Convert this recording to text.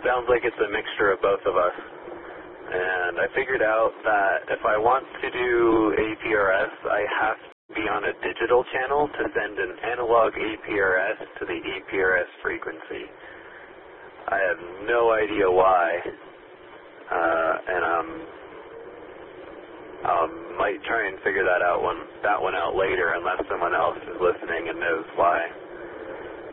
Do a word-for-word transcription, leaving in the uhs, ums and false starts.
sounds like it's a mixture of both of us. And I figured out that if I want to do A P R S, I have to be on a digital channel to send an analog A P R S to the A P R S frequency. I have no idea why, uh, and um, I might try and figure that out one that one out later, unless someone else is listening and knows why.